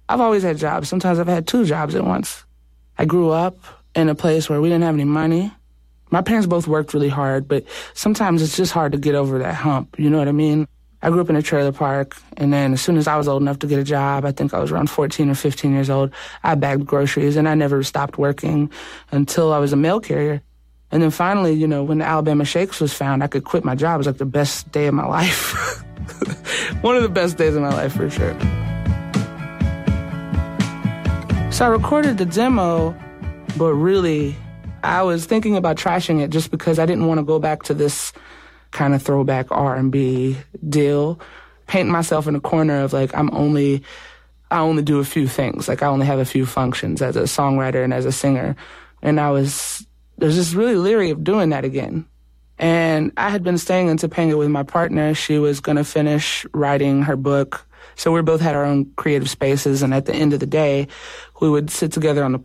I've always had jobs. Sometimes I've had 2 jobs at once. I grew up in a place where we didn't have any money. My parents both worked really hard, but sometimes it's just hard to get over that hump. You know what I mean? I grew up in a trailer park, and then as soon as I was old enough to get a job, I think I was around 14 or 15 years old, I bagged groceries, and I never stopped working until I was a mail carrier. And then finally, you know, when the Alabama Shakes was found, I could quit my job. It was like the best day of my life. One of the best days of my life, for sure. So I recorded the demo, but really, I was thinking about trashing it just because I didn't want to go back to this kind of throwback R&B deal, paint myself in a corner of like, I only do a few things. Like I only have a few functions as a songwriter and as a singer. And I was just really leery of doing that again. And I had been staying in Topanga with my partner. She was going to finish writing her book. So we both had our own creative spaces. And at the end of the day, we would sit together on the